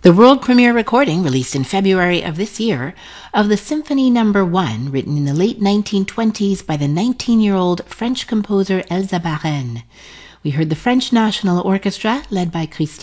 The world premiere recording, released in February of this year, of the Symphony No. 1, written in the late 1920s by the 19-year-old French composer Elsa Barren. We heard the French National Orchestra, led by Christine